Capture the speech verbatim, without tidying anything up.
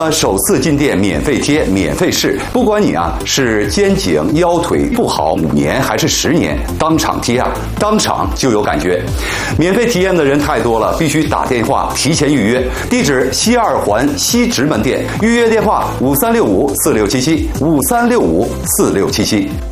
呃，首次进店免费贴、免费试，不管你啊是肩颈、腰腿不好五年还是十年，当场贴啊，当场就有感觉。免费体验的人太多了，必须打电话提前预约。地址：西二环西直门店，预约电话五三六五四六七七五三六五四六七七。